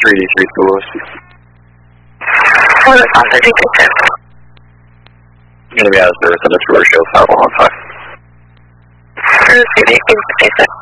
3D3 tools. What is also detected? I'm going to be out of service on the tour show 515. Cruise invitation.